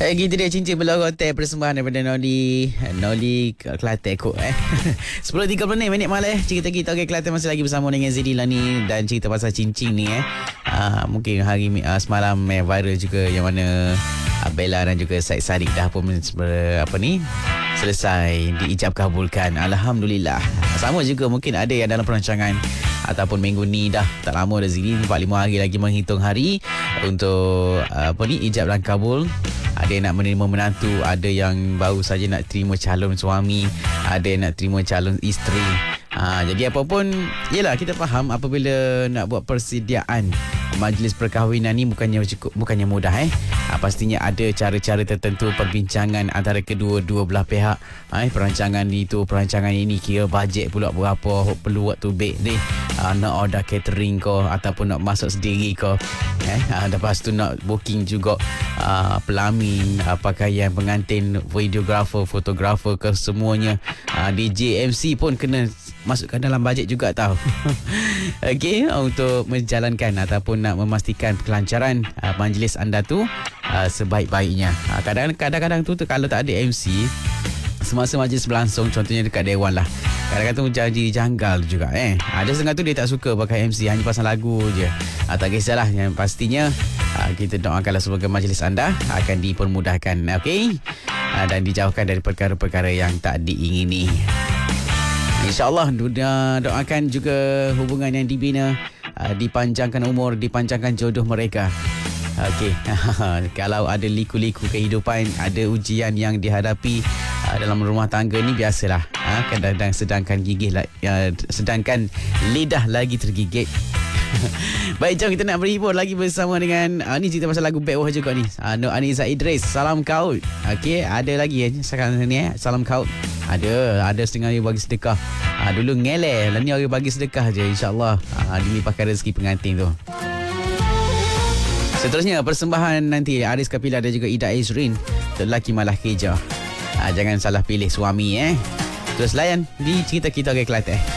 Gitu dia cincin belogotek persembahan daripada Noli Kelantan kot 10.30 minit malam cerita kita Kelantan masih lagi bersama dengan Zidil ni dan cerita pasal cincin ni mungkin hari semalam viral juga yang mana Bella dan juga Syed Saddiq dah pun selesai diijab kabulkan. Alhamdulillah. Sama juga mungkin ada yang dalam perancangan ataupun minggu ni dah tak lama dah Zidil 4-5 hari lagi menghitung hari untuk ijab dan kabul. Ada yang nak menerima menantu, ada yang baru saja nak terima calon suami, ada yang nak terima calon isteri. Jadi apa pun, yelah kita faham apabila nak buat persediaan majlis perkahwinan ni bukannya mudah pastinya ada cara-cara tertentu perbincangan antara kedua-dua belah pihak. Perancangan ini kira bajet pula berapa, perlu waktu baik ni, nak order catering ko ataupun nak masak sendiri ko. Lepas tu nak booking juga pelamin, pakaian pengantin, videographer, fotografer ke semuanya. DJ MC pun kena masukkan dalam bajet juga tau. Okey, untuk menjalankan ataupun nak memastikan kelancaran majlis anda tu sebaik-baiknya. Kadang-kadang tu kalau tak ada MC semasa majlis berlangsung, contohnya dekat Dewan lah, kadang-kadang tu janji janggal juga ada setengah tu dia tak suka pakai MC, hanya pasal lagu je. Tak kisahlah, yang pastinya kita doakanlah semoga majlis anda akan dipermudahkan, okey, dan dijauhkan dari perkara-perkara yang tak diingini. InsyaAllah doakan juga hubungan yang dibina dipanjangkan umur, dipanjangkan jodoh mereka. Okey. Kalau ada liku-liku kehidupan, ada ujian yang dihadapi dalam rumah tangga ni, biasalah. Kadang-kadang sedangkan lidah lagi tergigit. Baik, jom kita nak berhibur lagi bersama dengan ni cerita pasal lagu Backwah juga ni. Nur Aniza Idris, Salam Kaut. Okey, ada lagi sekarang ni Salam Kaut. Ada setengah ni bagi sedekah. Dulu ngeleh, lah ni orang bagi sedekah je, insya-Allah dilimpahkan rezeki pengantin tu. Seterusnya persembahan nanti Aris Kapila dan juga Ida Azrin, Lelaki Malah Keja. Jangan salah pilih suami Terus layan di cerita kita Kelantan.